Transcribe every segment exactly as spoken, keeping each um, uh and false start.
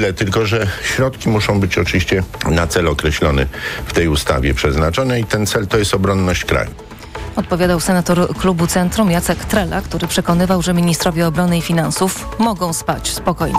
Tylko że środki muszą być oczywiście na cel określony w tej ustawie przeznaczone i ten cel to jest obronność kraju. Odpowiadał senator klubu Centrum Jacek Trela, który przekonywał, że ministrowie obrony i finansów mogą spać spokojnie.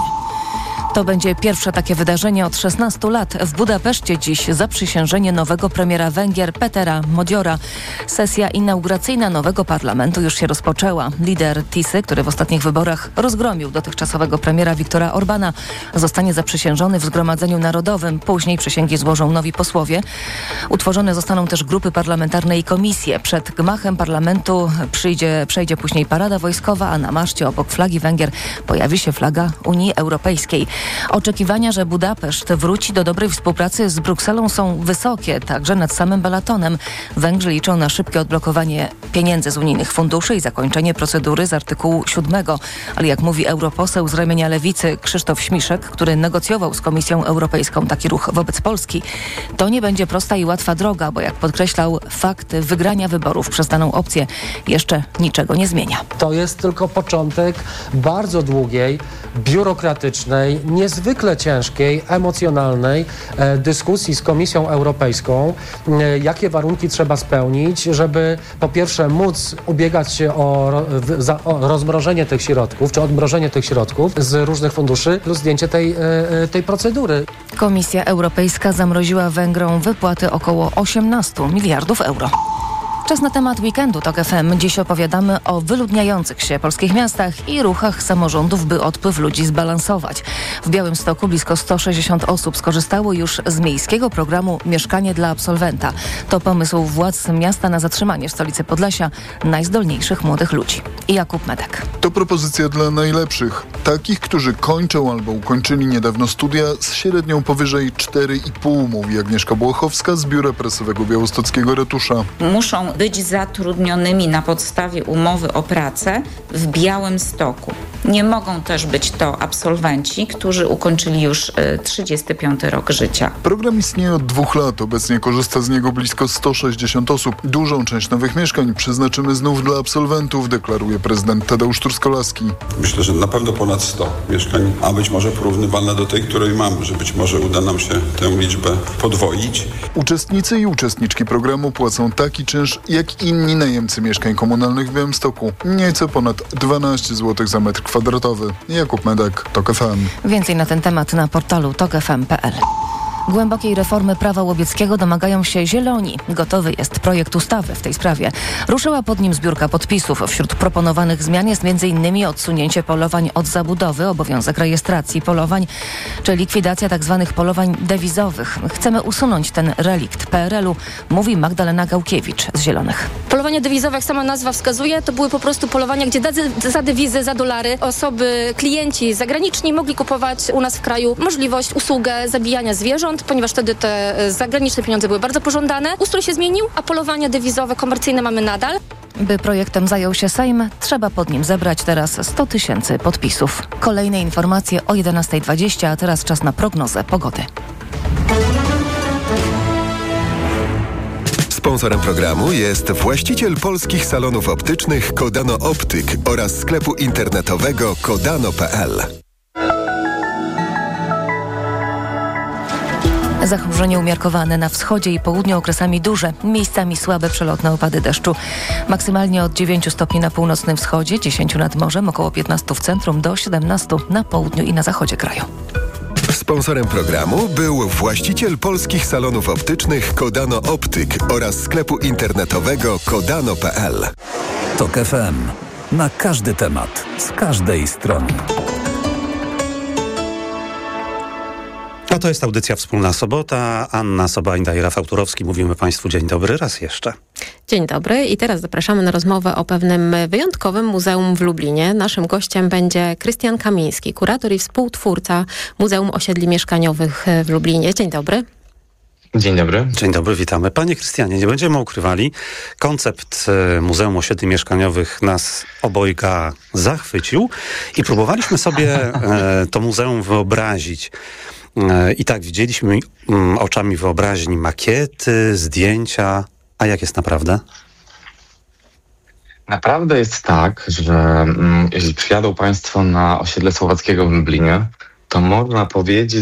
To będzie pierwsze takie wydarzenie od szesnastu lat. W Budapeszcie dziś zaprzysiężenie nowego premiera Węgier Petera Modiora. Sesja inauguracyjna nowego parlamentu już się rozpoczęła. Lider Tisy, który w ostatnich wyborach rozgromił dotychczasowego premiera Viktora Orbana, zostanie zaprzysiężony w Zgromadzeniu Narodowym. Później przysięgi złożą nowi posłowie. Utworzone zostaną też grupy parlamentarne i komisje. Przed gmachem parlamentu przyjdzie, przejdzie później parada wojskowa, a na maszcie obok flagi Węgier pojawi się flaga Unii Europejskiej. Oczekiwania, że Budapeszt wróci do dobrej współpracy z Brukselą, są wysokie, także nad samym Balatonem. Węgrzy liczą na szybkie odblokowanie pieniędzy z unijnych funduszy i zakończenie procedury z artykułu siódmego. Ale jak mówi europoseł z ramienia Lewicy Krzysztof Śmiszek, który negocjował z Komisją Europejską taki ruch wobec Polski, to nie będzie prosta i łatwa droga, bo jak podkreślał, fakt wygrania wyborów przez daną opcję jeszcze niczego nie zmienia. To jest tylko początek bardzo długiej, biurokratycznej, niezwykle ciężkiej, emocjonalnej e, dyskusji z Komisją Europejską, e, jakie warunki trzeba spełnić, żeby po pierwsze móc ubiegać się o, w, za, o rozmrożenie tych środków, czy odmrożenie tych środków z różnych funduszy, plus zdjęcie tej, e, tej procedury. Komisja Europejska zamroziła Węgrom wypłaty około osiemnaście miliardów euro. Czas na temat weekendu TOK F M. Dziś opowiadamy o wyludniających się polskich miastach i ruchach samorządów, by odpływ ludzi zbalansować. W Białymstoku blisko sto sześćdziesiąt osób skorzystało już z miejskiego programu Mieszkanie dla absolwenta. To pomysł władz miasta na zatrzymanie w stolicy Podlasia najzdolniejszych młodych ludzi. Jakub Medek. To propozycja dla najlepszych. Takich, którzy kończą albo ukończyli niedawno studia z średnią powyżej cztery i pół, mówi Agnieszka Błochowska z biura prasowego białostockiego ratusza. Muszą być zatrudnionymi na podstawie umowy o pracę w Białymstoku. Nie mogą też być to absolwenci, którzy ukończyli już trzydziesty piąty rok życia. Program istnieje od dwóch lat. Obecnie korzysta z niego blisko sto sześćdziesiąt osób. Dużą część nowych mieszkań przeznaczymy znów dla absolwentów, deklaruje prezydent Tadeusz Truskolaski. Myślę, że na pewno ponad sto mieszkań, a być może porównywalne do tej, której mamy, że być może uda nam się tę liczbę podwoić. Uczestnicy i uczestniczki programu płacą taki czynsz jak inni najemcy mieszkań komunalnych w Białymstoku. Nieco ponad dwanaście złotych za metr kwadratowy. Jakub Medek, TOK F M. Więcej na ten temat na portalu tok f m kropka p l. Głębokiej reformy prawa łowieckiego domagają się Zieloni. Gotowy jest projekt ustawy w tej sprawie. Ruszyła pod nim zbiórka podpisów. Wśród proponowanych zmian jest między innymi odsunięcie polowań od zabudowy, obowiązek rejestracji polowań, czy likwidacja tzw. polowań dewizowych. Chcemy usunąć ten relikt P R L-u, mówi Magdalena Gałkiewicz z Zielonych. Polowania dewizowe, jak sama nazwa wskazuje, to były po prostu polowania, gdzie za dewizy, za dolary osoby, klienci zagraniczni mogli kupować u nas w kraju możliwość, usługę zabijania zwierząt, ponieważ wtedy te zagraniczne pieniądze były bardzo pożądane. Ustrój się zmienił, a polowania dewizowe, komercyjne mamy nadal. By projektem zajął się Sejm, trzeba pod nim zebrać teraz sto tysięcy podpisów. Kolejne informacje o jedenasta dwadzieścia, a teraz czas na prognozę pogody. Sponsorem programu jest właściciel polskich salonów optycznych Kodano Optyk oraz sklepu internetowego kodano kropka p l. Zachmurzenie umiarkowane na wschodzie i południu, okresami duże, miejscami słabe przelotne opady deszczu. Maksymalnie od dziewięciu stopni na północnym wschodzie, dziesięciu nad morzem, około piętnastu w centrum, do siedemnastu na południu i na zachodzie kraju. Sponsorem programu był właściciel polskich salonów optycznych Kodano Optyk oraz sklepu internetowego kodano kropka p l. TOK F M. Na każdy temat, z każdej strony. A to jest audycja Wspólna Sobota. Anna Sobańda i Rafał Turowski. Mówimy Państwu dzień dobry raz jeszcze. Dzień dobry i teraz zapraszamy na rozmowę o pewnym wyjątkowym muzeum w Lublinie. Naszym gościem będzie Krystian Kamiński, kurator i współtwórca Muzeum Osiedli Mieszkaniowych w Lublinie. Dzień dobry. Dzień dobry. Dzień dobry, witamy. Panie Krystianie, nie będziemy ukrywali, koncept Muzeum Osiedli Mieszkaniowych nas obojga zachwycił i próbowaliśmy sobie e, to muzeum wyobrazić. I tak widzieliśmy mm, oczami wyobraźni makiety, zdjęcia. A jak jest naprawdę? Naprawdę jest tak, że mm, jeśli przyjadą Państwo na osiedle Słowackiego w Lublinie, to można powiedzieć,